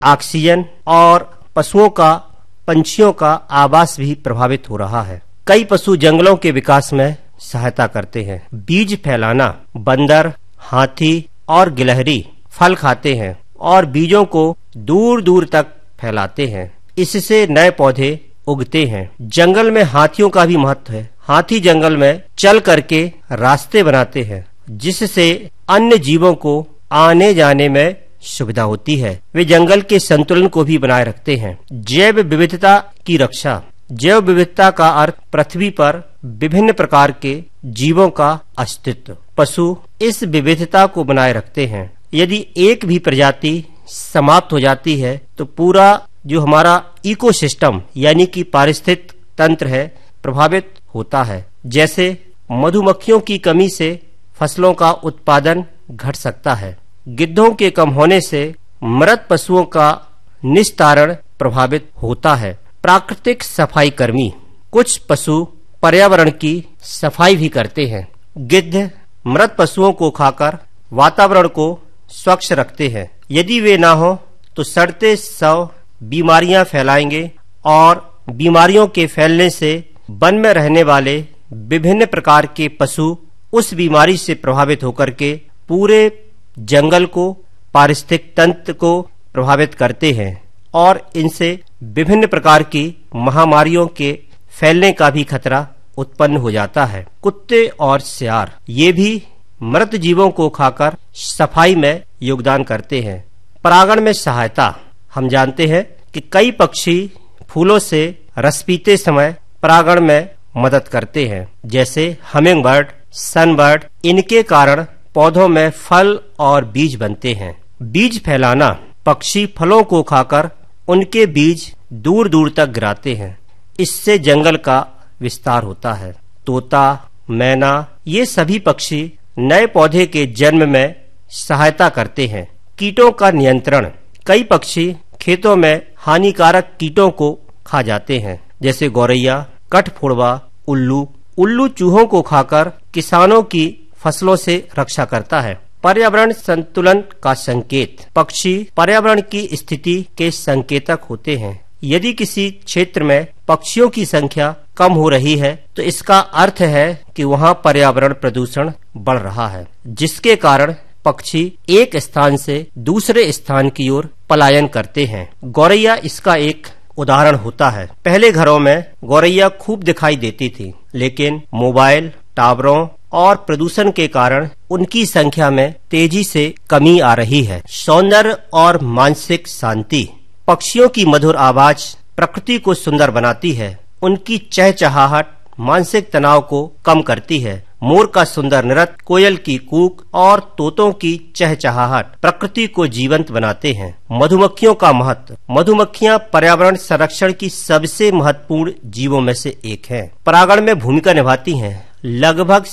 Oxygen और पशुओं का, पंछियों का आवास भी प्रभावित हो रहा है। कई पशु जंगलों के विकास में सहायता करते हैं। बीज फैलाना, बंदर, हाथी और गिलहरी फल खाते हैं और बीजों को दूर दूर तक फैलाते हैं। इससे नए पौधे उगते हैं। जंगल में हाथियों का भी महत्व है। हाथी जंगल में चल करके रास्ते बनाते हैं, जिससे अन्य जीवों को आने जाने में सुविधा होती है। वे जंगल के संतुलन को भी बनाए रखते हैं। जैव विविधता की रक्षा। जैव विविधता का अर्थ पृथ्वी पर विभिन्न प्रकार के जीवों का अस्तित्व। पशु इस विविधता को बनाए रखते हैं। यदि एक भी प्रजाति समाप्त हो जाती है तो पूरा जो हमारा इकोसिस्टम यानी कि पारिस्थितिक तंत्र है प्रभावित होता है। जैसे मधुमक्खियों की कमी से फसलों का उत्पादन घट सकता है। गिद्धों के कम होने से मृत पशुओं का निस्तारण प्रभावित होता है। प्राकृतिक सफाई कर्मी। कुछ पशु पर्यावरण की सफाई भी करते हैं। गिद्ध मृत पशुओं को खाकर वातावरण को स्वच्छ रखते हैं। यदि वे ना हो तो सड़ते शव बीमारियां फैलाएंगे और बीमारियों के फैलने से वन में रहने वाले विभिन्न प्रकार के पशु उस बीमारी से प्रभावित होकर के पूरे जंगल को, पारिस्थितिक तंत्र को प्रभावित करते हैं और इनसे विभिन्न प्रकार की महामारियों के फैलने का भी खतरा उत्पन्न हो जाता है। कुत्ते और सियार ये भी मृत जीवों को खाकर सफाई में योगदान करते हैं। परागण में सहायता। हम जानते हैं कि कई पक्षी फूलों से रस पीते समय परागण में मदद करते हैं, जैसे हमिंग बर्ड, सनबर्ड। इनके कारण पौधों में फल और बीज बनते हैं। बीज फैलाना। पक्षी फलों को खाकर उनके बीज दूर दूर तक गिराते हैं। इससे जंगल का विस्तार होता है। तोता, मैना ये सभी पक्षी नए पौधे के जन्म में सहायता करते हैं। कीटों का नियंत्रण। कई पक्षी खेतों में हानिकारक कीटों को खा जाते हैं, जैसे गौरैया, कठफोड़वा, उल्लू। उल्लू चूहों को खाकर किसानों की फसलों से रक्षा करता है। पर्यावरण संतुलन का संकेत। पक्षी पर्यावरण की स्थिति के संकेतक होते हैं। यदि किसी क्षेत्र में पक्षियों की संख्या कम हो रही है तो इसका अर्थ है कि वहाँ पर्यावरण प्रदूषण बढ़ रहा है, जिसके कारण पक्षी एक स्थान से दूसरे स्थान की ओर पलायन करते हैं। गौरैया इसका एक उदाहरण होता है। पहले घरों में गौरैया खूब दिखाई देती थी, लेकिन मोबाइल टावरों और प्रदूषण के कारण उनकी संख्या में तेजी से कमी आ रही है। सौंदर्य और मानसिक शांति। पक्षियों की मधुर आवाज प्रकृति को सुंदर बनाती है। उनकी चहचहाहट मानसिक तनाव को कम करती है। मोर का सुंदर नृत्य, कोयल की कूक और तोतों की चहचहाहट प्रकृति को जीवंत बनाते हैं। मधुमक्खियों का महत्व। मधुमक्खियां पर्यावरण संरक्षण की सबसे महत्वपूर्ण जीवों में से एक हैं। परागण में भूमिका निभाती हैं। लगभग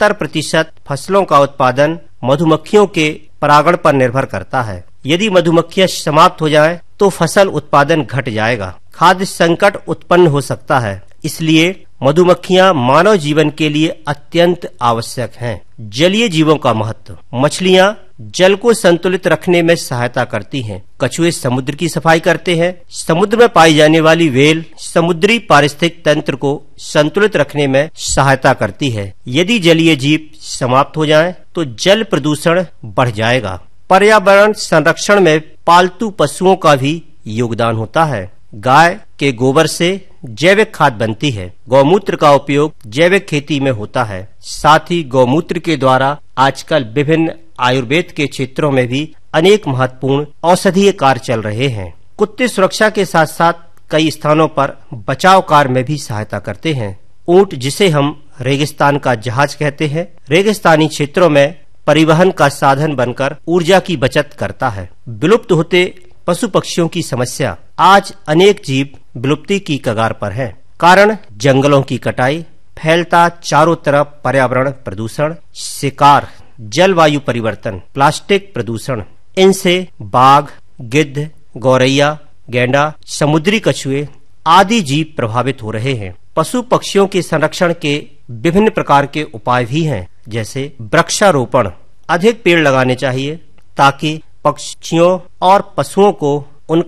70% फसलों का उत्पादन मधुमक्खियों के परागण पर निर्भर करता है। यदि मधुमक्खियां समाप्त हो जाएं तो फसल उत्पादन घट जाएगा। खाद्य संकट उत्पन्न हो सकता है। इसलिए मधुमक्खियां मानव जीवन के लिए अत्यंत आवश्यक हैं। जलीय जीवों का महत्व। मछलियां जल को संतुलित रखने में सहायता करती हैं। कछुए समुद्र की सफाई करते हैं। समुद्र में पाई जाने वाली व्हेल समुद्री पारिस्थितिक तंत्र को संतुलित रखने में सहायता करती है। यदि जलीय जीव समाप्त हो जाएं तो जल प्रदूषण बढ़ जाएगा। पर्यावरण संरक्षण में पालतू पशुओं का भी योगदान होता है। गाय के गोबर से जैविक खाद बनती है। गौमूत्र का उपयोग जैविक खेती में होता है। साथ ही गौमूत्र के द्वारा आजकल विभिन्न आयुर्वेद के क्षेत्रों में भी अनेक महत्वपूर्ण औषधीय कार्य चल रहे हैं। कुत्ते सुरक्षा के साथ साथ कई स्थानों पर बचाव कार्य में भी सहायता करते हैं। ऊंट, जिसे हम रेगिस्तान का जहाज कहते हैं, रेगिस्तानी क्षेत्रों में परिवहन का साधन बनकर ऊर्जा की बचत करता है। विलुप्त होते पशु पक्षियों की समस्या। आज अनेक जीव विलुप्ति की कगार पर हैं। कारण जंगलों की कटाई, फैलता चारों तरफ पर्यावरण प्रदूषण, शिकार, जलवायु परिवर्तन, प्लास्टिक प्रदूषण। इनसे बाघ, गिद्ध, गौरैया, गैंडा, समुद्री कछुए आदि जीव प्रभावित हो रहे हैं। पशु पक्षियों के संरक्षण के विभिन्न प्रकार के उपाय भी हैं, जैसे वृक्षारोपण। अधिक पेड़ लगाने चाहिए ताकि पक्षियों और पशुओं को